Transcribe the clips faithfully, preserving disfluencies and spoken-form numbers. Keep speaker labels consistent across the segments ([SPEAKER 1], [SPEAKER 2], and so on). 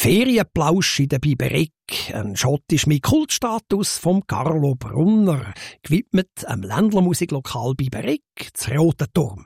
[SPEAKER 1] Ferienplausch in der Biberik, ein Schottisch mit Kultstatus vom Carlo Brunner, gewidmet am Ländlermusiklokal Biberik, das Rote Turm.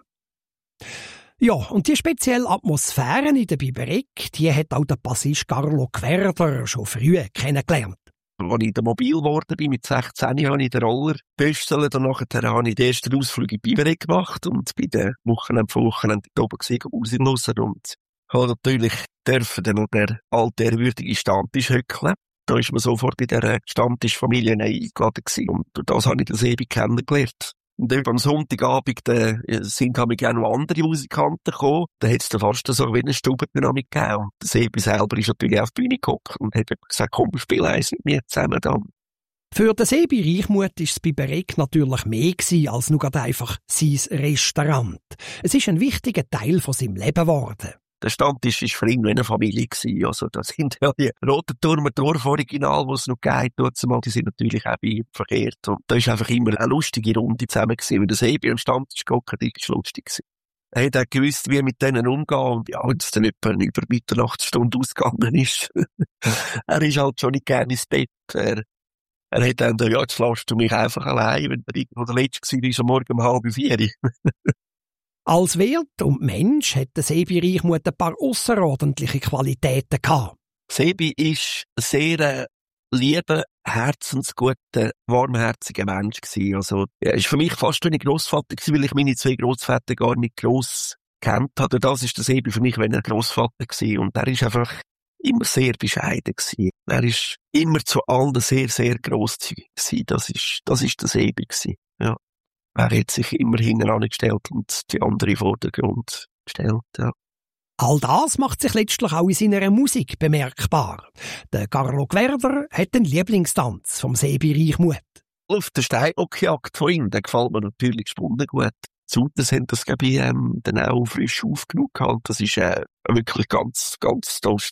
[SPEAKER 1] Ja, und die spezielle Atmosphäre in der Biberik, die hat auch der Bassist Carlo Querder schon früh kennengelernt.
[SPEAKER 2] Als ich dann mobil geworden bin, mit sechzehn, habe ich den Roller gebüstelt und nachher habe ich den ersten Ausflug in Biberik gemacht und bei den Wochenenden von Wochenenden oben gesehen, rausgelassen und habe natürlich dürfen dann noch der alte, ehrwürdige Stammtisch hückeln. Da ist man sofort in dieser Stammtischfamilie eingeladen gewesen und durch das habe ich das ewig kennengelernt. Und eben am Sonntagabend äh, sind haben auch noch andere Musikanten gekommen. Da hat es dann fast so wie eine Stubendynamik gegeben. Und der Sebi selber ist natürlich auf die Bühne gekommen und hat gesagt, komm, spiel eins mit mir zusammen dann.
[SPEAKER 1] Für den Sebi Reichmuth war es bei Biberik natürlich mehr gewesen als nur gerade einfach sein Restaurant. Es ist ein wichtiger Teil von seinem Leben geworden.
[SPEAKER 2] Der Stammtisch war für ihn wie eine Familie gewesen. Also, da sind ja die Roten Turmer Dorf-Original, die es noch gegeben hat, die sind natürlich auch bei ihm verkehrt. Und da ist einfach immer eine lustige Runde zusammen gewesen. Wenn der Sebi am Stammtisch gehockt, das war lustig gewesen. Er hat auch gewusst, wie er mit denen umgehen und ja, wenn es dann etwa über Mitternachtsstunde ausgegangen ist. Er ist halt schon nicht gerne ins Bett. Er, er hat dann, ja, jetzt lässt du mich einfach allein, wenn der irgendwo der Letzte war, ist am Morgen um halb vier.
[SPEAKER 1] Als Wirt und Mensch hat der Sebi Reichmuth ein paar ausserordentliche Qualitäten gehabt.
[SPEAKER 2] Sebi ist ein sehr lieber, herzensguter, warmherziger Mensch gewesen. Also, er ist für mich fast wie ein Grossvater gewesen, weil ich meine zwei Grossväter gar nicht gross kennt habe. Das ist der Sebi für mich wie ein Grossvater gewesen. Und er ist einfach immer sehr bescheiden gewesen. Er ist immer zu allen sehr, sehr grosszügig gewesen. Das ist, das ist der Sebi gewesen. Ja. Er hat sich immer hinten angestellt und die andere vor den Grund gestellt, ja.
[SPEAKER 1] All das macht sich letztlich auch in seiner Musik bemerkbar. Der Carlo Querder hat den Lieblingstanz vom Sebi Reichmuth.
[SPEAKER 2] Auf der Steinbockjagd von ihm, der gefällt mir natürlich spunden gut. Die Zuters haben das, glaube ich, ähm, dann auch frisch aufgenommen gehabt. Das ist äh, wirklich ganz, ganz toll.